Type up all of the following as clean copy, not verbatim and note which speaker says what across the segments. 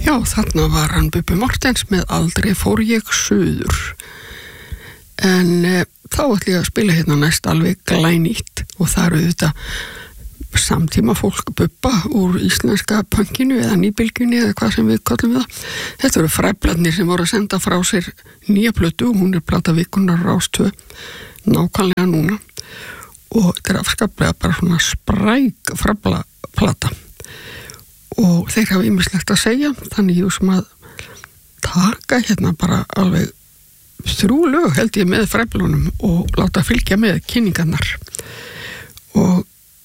Speaker 1: Já, þarna var hann Bubbi Morthens með Aldrei fór ég suður. En þá ætlum ég að spila hérna næst alveg glænýtt og það eru þetta samtíma fólk Bubba úr íslenska punkinu eða nýbylgjunni eða hvað sem við kallum það. Þetta eru fræblarnir sem voru að senda frá sér nýja plötu og hún er plata vikunnar Rás 2 nákvæmlega núna og þetta er afskaplega bara svona spræk fræblaplata og þeir hafa ýmislegt að segja þannig ég sem að taka hérna bara alveg 3 lög held ég með fræblunum og láta fylgja með kynningarnar og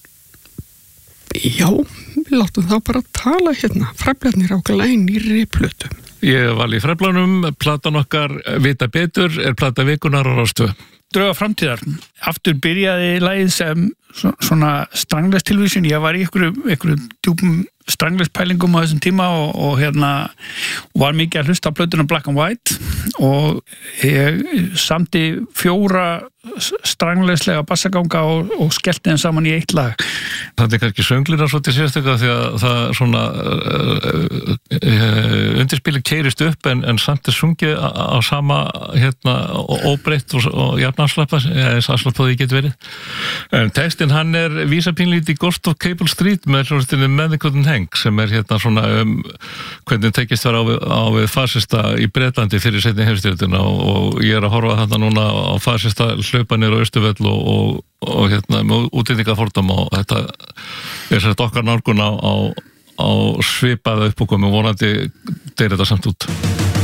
Speaker 1: já, við látum þá bara tala hérna, fræblarnir á glænýrri plötu.
Speaker 2: Ég var í fræblunum, platan okkar Vita betur er plata vikunnar á Rás 2.
Speaker 3: Drauga framtíðar. Aftur byrjaði lagið sem svona strangless tilvísun. Ég var í einhverju djúpum strangless pælingum á þessum tíma og var mikið að hlusta á plötuna Black and White og ég samti 4 stranglesslega bassaganga og skellti þeim saman í eitt lag.
Speaker 2: Það er kannski sönglina svolítið sérstöka því að það svona undirspilið keyrist upp en samt er sungið á sama óbreytt og jafn afslappað eins afslappað því getur verið. En textinn hann er vísapínlít í Ghost of Cable Street með hljómsveitinni Men That Couldn't Hang sem er svona hvernig tekist var á við fasista í Bretlandi fyrir seinni heimsstyrjöldina og ég er að horfa þarna núna á fasista hlaupanir á Austurvöll og með útlendingafordóma og þetta er okkar nálgun á svipaða uppákomi vonandi deyr þetta samt út.